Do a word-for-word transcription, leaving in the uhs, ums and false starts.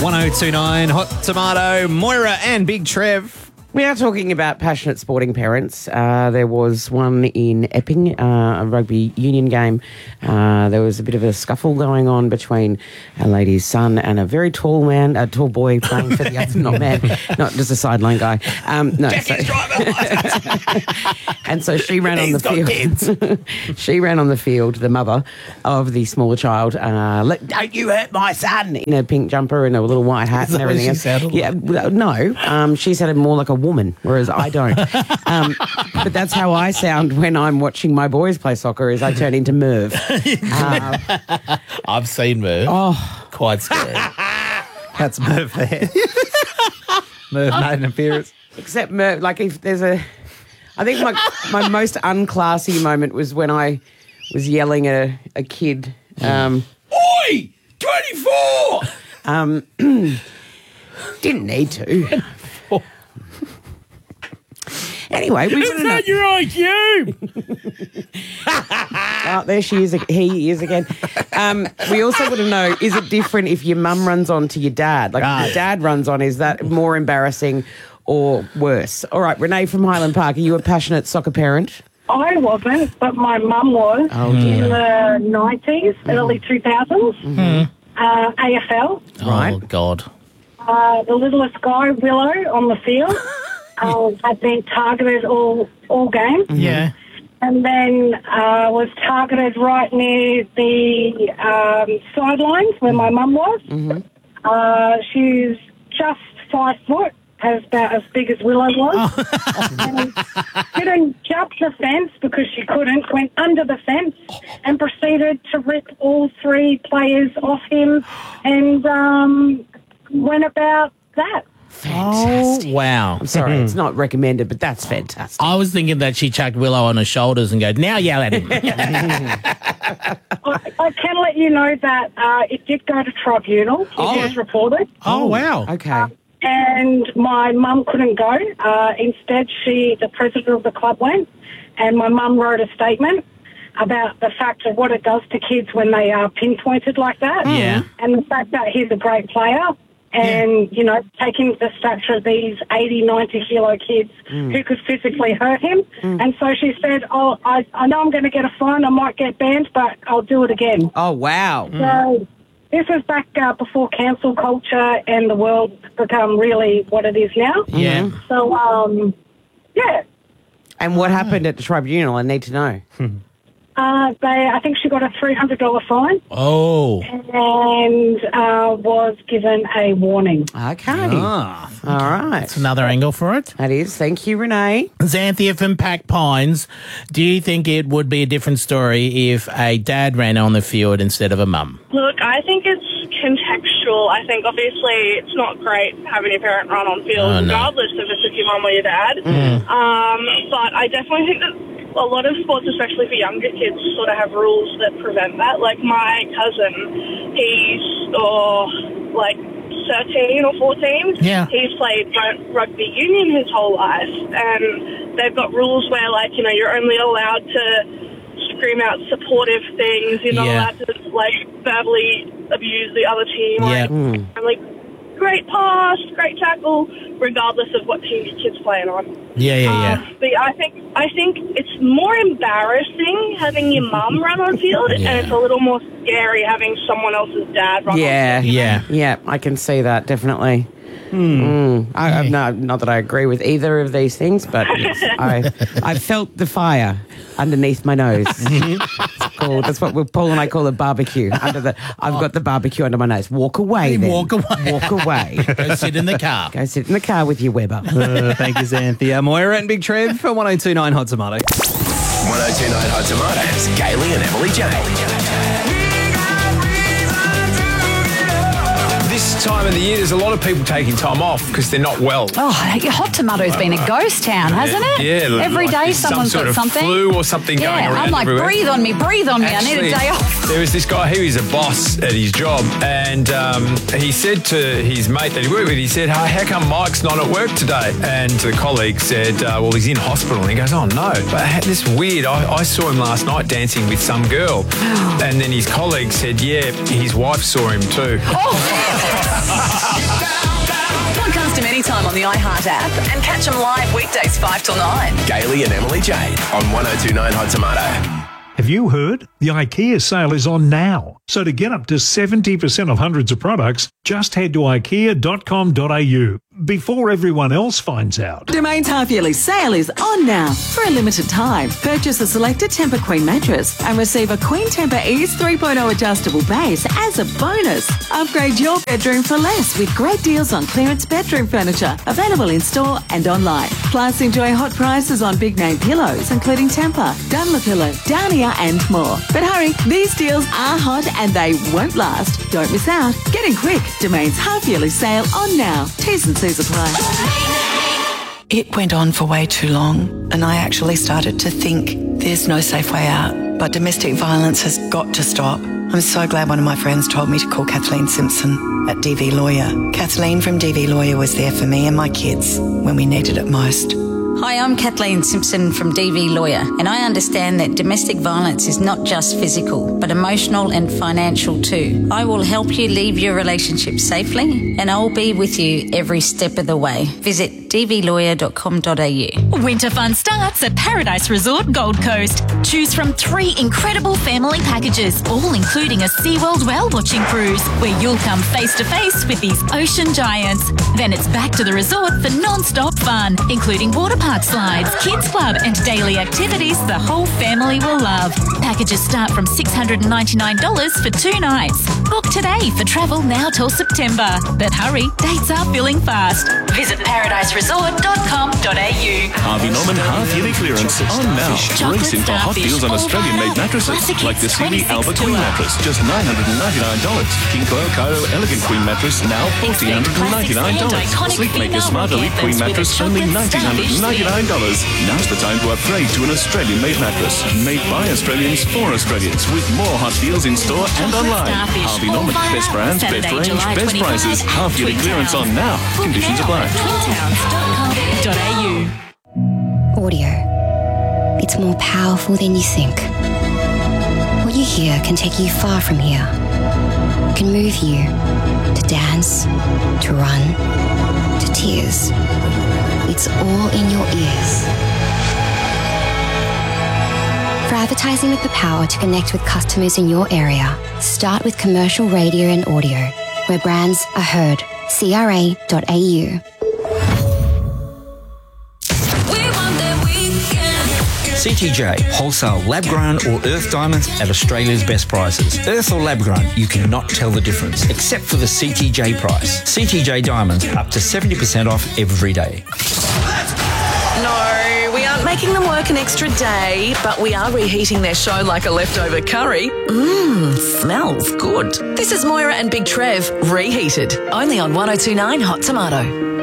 one oh two nine Hot Tomato, Moira and Big Trev. We are talking about passionate sporting parents. Uh, there was one in Epping, uh, a rugby union game. Uh, there was a bit of a scuffle going on between a lady's son and a very tall man, a tall boy playing for the other, not man, not just a sideline guy. Um, no, so, and so she ran on the field. She ran on the field, the mother of the smaller child. Uh, Let, don't you hurt my son! In a pink jumper and a little white hat and everything else. Yeah, no, um, she sounded more like a woman, whereas I don't. um, but that's how I sound when I'm watching my boys play soccer, is I turn into Merv. Uh, I've seen Merv. Oh. Quite scary. That's Merv there. Merv made an appearance. Except Merv, like if there's a... I think my, my most unclassy moment was when I was yelling at a, a kid. Um, Oi! twenty-four! Um, didn't need to. Anyway, we Is that your I Q? Oh, there she is. He is again. Um, we also want to know, is it different if your mum runs on to your dad? Like if your dad runs on, is that more embarrassing or worse? All right, Renee from Highland Park, are you a passionate soccer parent? I wasn't, but my mum was Oh, in the nineties, early two thousands, Mm-hmm. uh, A F L. Right. Oh, God. Uh, the littlest guy, Willow, on the field, uh, had been targeted all, all game. Yeah. And then uh, was targeted right near the um, sidelines where my mum was. Mm-hmm. Uh, she's just five foot, as about as big as Willow was. And didn't jump the fence because she couldn't, went under the fence and proceeded to rip all three players off him and um, went about that. Fantastic. Oh, wow. I'm sorry, it's not recommended, but that's fantastic. I was thinking that she chucked Willow on her shoulders and go, now yell at him. I, I can let you know that uh, it did go to tribunal. It Oh. was reported. Oh, wow. Okay. And my mum couldn't go. Uh, instead, she, the president of the club, went, and my mum wrote a statement about the fact of what it does to kids when they are pinpointed like that. Yeah. And the fact that he's a great player and, you know, taking the stature of these eighty, ninety kilo kids who could physically hurt him. And so she said, oh, I, I know I'm going to get a fine, I might get banned, but I'll do it again. Oh, wow. So this was back uh, before cancel culture and the world become really what it is now. Yeah. So, um, yeah. And what happened at the tribunal? I need to know. Uh, they, I think she got a three hundred dollars fine Oh. and uh, was given a warning. Okay. Ah. All right. That's another angle for it. That is. Thank you, Renee. Xanthia from Pack Pines, do you think it would be a different story if a dad ran on the field instead of a mum? Look, I think it's contextual. I think obviously it's not great having your parent run on field, Oh, no. regardless if it's with your mum or your dad. Um, but I definitely think that a lot of sports, especially for younger kids, sort of have rules that prevent that. Like my cousin, he's oh, like thirteen or fourteen. Yeah. He's played ru- rugby union his whole life, and they've got rules where, like, you know, you're only allowed to scream out supportive things. You're not Yeah. allowed to, like, verbally abuse the other team. Yeah. Like, and, like, great pass, great tackle, regardless of what team your kid's playing on. Yeah, yeah, yeah. Um, but I think I think it's more embarrassing having your mum run on field, Yeah. and it's a little more scary having someone else's dad run Yeah. on field. Yeah. Yeah, I can see that, definitely. Mm. I, I, no, not that I agree with either of these things, but yes, I I felt the fire underneath my nose. It's called, that's what we, Paul and I call a barbecue. Under the, I've got the barbecue under my nose. Walk away, then. Walk away. Walk away. Go sit in the car. Go sit in the car with your Weber. Uh, thank you, Xanthia. Moira and Big Trev for one oh two nine Hot Tomato. one oh two nine Hot Tomatoes, Kaylee and Emily Jane. This time of the year, there's a lot of people taking time off because they're not well. Oh, Hot Tomato's been a ghost town, hasn't it? Yeah, Every like day there's someone's some sort got of something. flu or something yeah, going around I'm like, everywhere. breathe on me, breathe on me. I need a day off. There was this guy who is a boss at his job, and um, he said to his mate that he worked with, he said, hey, how come Mike's not at work today? And the colleague said, uh, well, he's in hospital. And he goes, oh, no. But this weird, I, I saw him last night dancing with some girl. And then his colleague said, yeah, his wife saw him too. Oh. Podcast them anytime on the iHeart app and catch them live weekdays five till nine. Gailey and Emily Jade on one oh two nine Hot Tomato. Have you heard? The IKEA sale is on now. So to get up to seventy percent off hundreds of products, just head to ikea dot com dot a u before everyone else finds out. Domain's half-yearly sale is on now. For a limited time, purchase a selected Tempur Queen mattress and receive a Queen Tempur Ease three point oh adjustable base as a bonus. Upgrade your bedroom for less with great deals on clearance bedroom furniture, available in-store and online. Plus, enjoy hot prices on big-name pillows, including Tempur, Dunlopillow, Downia and more. But hurry, these deals are hot and they won't last. Don't miss out. Get in quick. Domain's half-yearly sale on now. T's and C's apply. It went on for way too long, and I actually started to think there's no safe way out. But domestic violence has got to stop. I'm so glad one of my friends told me to call Kathleen Simpson at D V Lawyer. Kathleen from D V Lawyer was there for me and my kids when we needed it most. Hi, I'm Kathleen Simpson from D V Lawyer, and I understand that domestic violence is not just physical, but emotional and financial too. I will help you leave your relationship safely, and I'll be with you every step of the way. Visit d v lawyer dot com dot a u. Winter fun starts at Paradise Resort Gold Coast. Choose from three incredible family packages, all including a SeaWorld whale-watching cruise, where you'll come face-to-face with these ocean giants. Then it's back to the resort for non-stop fun, including water park slides, kids club and daily activities the whole family will love. Packages start from six hundred ninety-nine dollars for two nights. Book today for travel now till September. But hurry, dates are filling fast. Visit paradise resort dot com dot a u. Harvey Norman half-yearly clearance on now. Race into hot deals on Australian-made mattresses, like the Sealy Alba Queen mattress, just nine hundred ninety-nine dollars. King Coil Cairo Elegant Queen mattress, now fourteen hundred ninety-nine dollars. Sleepmaker Smart Elite Queen mattress, only nineteen hundred ninety-nine dollars. Now's the time to upgrade to an Australian-made mattress, made by Australians for Australians, with more hot deals in store and online. Harvey Norman, best brands, best range, best prices. Half-yearly clearance on now. Conditions apply. Audio. It's more powerful than you think. What you hear can take you far from here. It can move you to dance, to run, to tears. It's all in your ears. For advertising with the power to connect with customers in your area, start with commercial radio and audio, where brands are heard. c r a dot a u. C T J, wholesale lab-grown or earth diamonds at Australia's best prices. Earth or lab-grown, you cannot tell the difference, except for the C T J price. C T J diamonds, up to seventy percent off every day. No, we aren't making them work an extra day, but we are reheating their show like a leftover curry. Mmm, smells good. This is Moira and Big Trev, reheated, only on one oh two nine Hot Tomato.